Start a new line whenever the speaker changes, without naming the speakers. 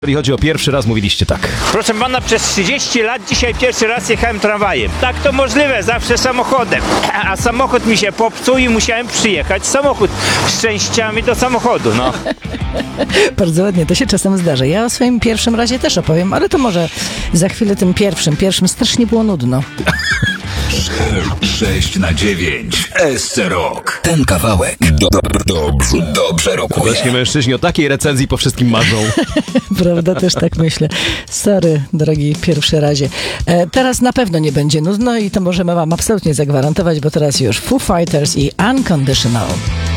Jeżeli chodzi o pierwszy raz, mówiliście tak.
Proszę pana, przez 30 lat dzisiaj pierwszy raz jechałem tramwajem. Tak to możliwe, zawsze samochodem. A samochód mi się popsuł i musiałem przyjechać samochód z częściami do samochodu, no.
Bardzo ładnie, to się czasem zdarza. Ja o swoim pierwszym razie też opowiem, ale to może za chwilę tym pierwszym strasznie było nudno.
6/9 SC Rock. Ten kawałek dobrze rokuje.
Właśnie mężczyźni o takiej recenzji po wszystkim marzą.
Prawda, też tak myślę. Sorry, drogi pierwszy razie. Teraz na pewno nie będzie nudno i to możemy wam absolutnie zagwarantować, bo teraz już Foo Fighters i Unconditional.